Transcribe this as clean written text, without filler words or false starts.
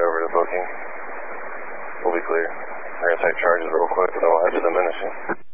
over to booking. We'll be clear. We're going to take charges real quick, otherwise it'll diminish you.